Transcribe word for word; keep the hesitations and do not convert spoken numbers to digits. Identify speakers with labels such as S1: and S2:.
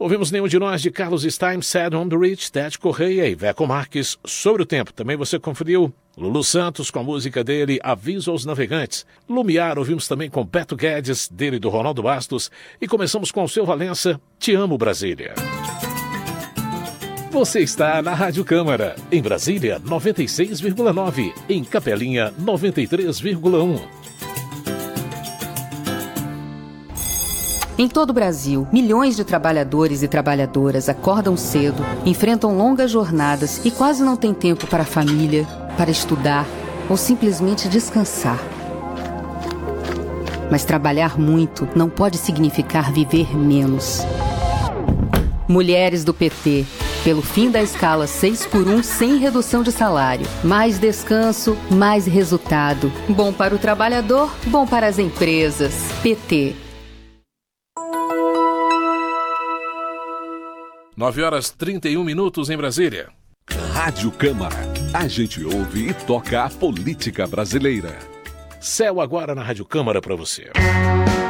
S1: Ouvimos Nenhum de Nós, de Carlos Stein, Sad on the Rich, Ted Correia e Veco Marques, Sobre o Tempo. Também você conferiu Lulu Santos com a música dele, Aviso aos Navegantes. Lumiar, ouvimos também com Beto Guedes, dele do Ronaldo Bastos. E começamos com o Seu Valença, Te Amo Brasília. Você está na Rádio Câmara, em Brasília, noventa e seis vírgula nove, em Capelinha, noventa e três vírgula um.
S2: Em todo o Brasil, milhões de trabalhadores e trabalhadoras acordam cedo, enfrentam longas jornadas e quase não têm tempo para a família, para estudar ou simplesmente descansar. Mas trabalhar muito não pode significar viver menos. Mulheres do P T, pelo fim da escala seis por um sem redução de salário. Mais descanso, mais resultado. Bom para o trabalhador, bom para as empresas. P T.
S1: nove horas e trinta e um minutos em Brasília.
S3: Rádio Câmara. A gente ouve e toca a política brasileira.
S1: Céu agora na Rádio Câmara para você.